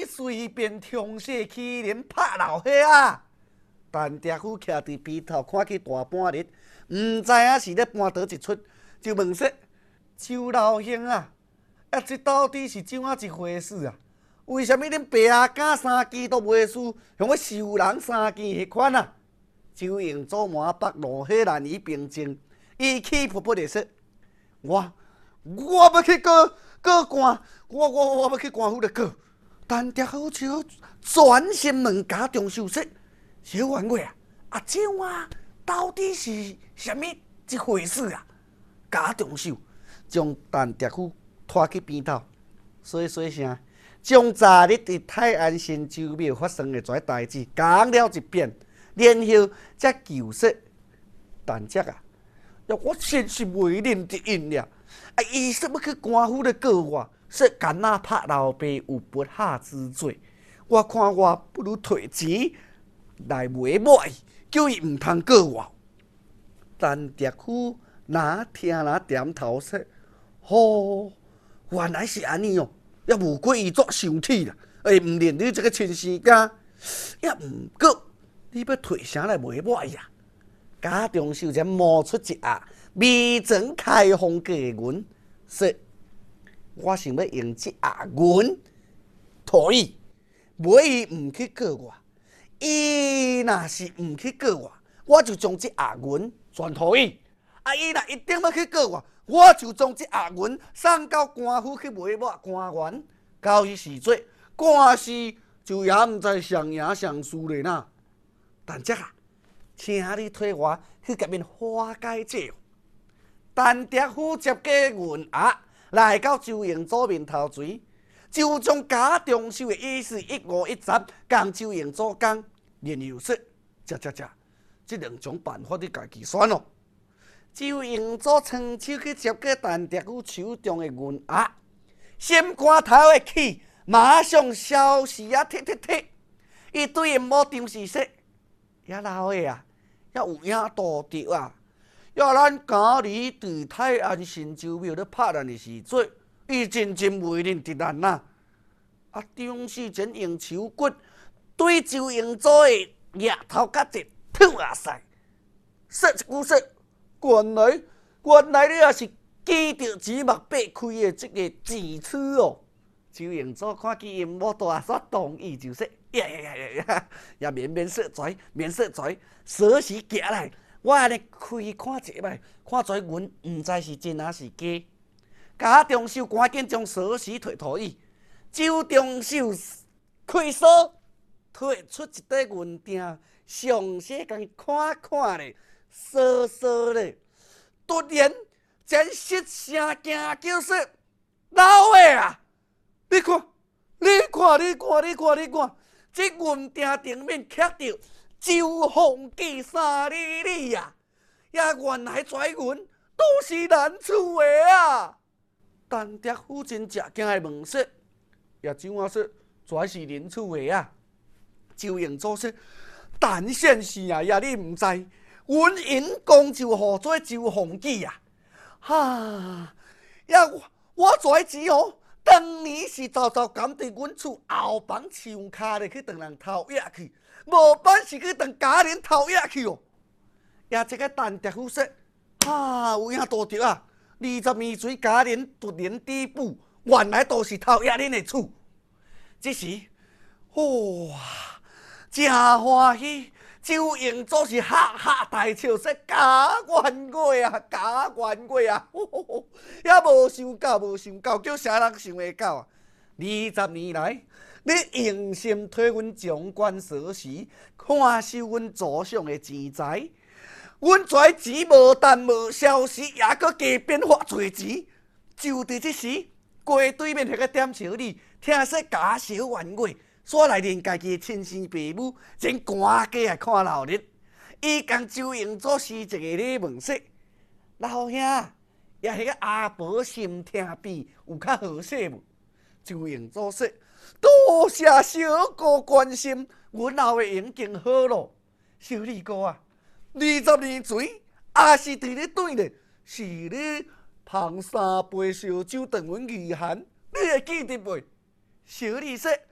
随便冲势欺人拍老虾啊！陈德虎徛伫边头看去大半日，毋知影是咧搬倒一出，就问说：“周老兄啊，这到底是怎啊一回事啊？为什么恁爸阿囝3支都袂输，像我受人3支迄款啊？”周英祖满腹怒火难以平静，伊气噗噗地说：“我要去告官，我要去官府来告。”陈德虎就转身问家中秀说：“小员外啊，这到底是什么一回事啊？”家中秀将陈德虎拖去边头，细细声将昨日伫泰安新州庙发生的这代志讲了一遍，然后才求说：“陈姐啊，我真是袂认得因了。伊说要去官府来告我，说干那拍老爸有不孝之罪。我看我不如摕钱来买伊，叫伊毋通告我。”陈德虎哪听哪点头说：“哦，原来是安尼哦，也无怪伊作生气啦。毋认你这个亲生家，也毋过你要摕啥来买伊啊？”家中秀才冒出一盒微装开封过的银，说：“我想要用这盒银讨伊，买伊毋去告我。伊若是毋去告我，我就将这盒银全讨伊。伊若一定要去告我就将这盒银送到官府去买官员。到迄时阵，官司就也毋知谁赢谁输咧呐。陈姐啊，请你替我去甲面化解这。”陈德虎接过银盒，来到周英祖面头前，就将家中秀的意思一五一十讲周英祖讲，然后说：“这，这两种办法你家己选咯。”周英祖伸手去接过陈德虎手中的银盒，心肝头的气马上消失啊！踢！伊对因某张氏说：“遐老的啊，遐有影度着啊！要咱家里伫泰安新州庙咧拍咱的时阵，伊真袂认得咱呐。张氏前用手骨对周英祖的额头甲一吐啊塞，说一句说。原来你也是记着指目八开的这个智齿哦。周英祖看见因某大煞同意，就说：“呀，免说财，锁匙寄来，我安尼开看一摆，看财银毋知是真还是假。”家中秀赶紧将锁匙摕予伊，周中秀开锁，摕出一块银锭，详细甲伊看咧。说咧，突然间失声惊叫说：“老的啊，你看，这银锭顶面刻着‘周鸿基3字呀！也原来这银都是咱厝的啊！”陈德虎真正惊的问说：“也怎啊说，这是恁厝的啊？”周英祖说：“但现是啊，也你毋知。阮因公就号做周鸿基啊！我跩钱哦，当年是早赶伫阮厝后房墙骹咧去当人偷野去，无本事去当家人偷野去哦。也这个陈德虎说：“有影度着啊！20年前家人突然逮捕，原来都是偷野恁的厝。这时，哇，真欢喜！”周英祖是哈大笑说：“家冤鬼啊，也无想到，叫啥人想会到啊？20年来，你用心替阮掌管锁匙，看守阮祖上的钱财，阮跩钱无但无消失，也搁加变化侪钱。就伫这时，街对面迄个点小李听说家小冤鬼。”煞来连家己的亲生爸母，真赶过来看闹热。伊共周英祖施一个礼问说：“老兄，也迄个阿婆心疼病有较好势无？”周英祖说：“多谢小哥关心，阮后的已经好咯。小李哥啊，20年前也是伫咧对咧，是你捧3杯烧酒当阮御寒，你会记得袂？”小李说：“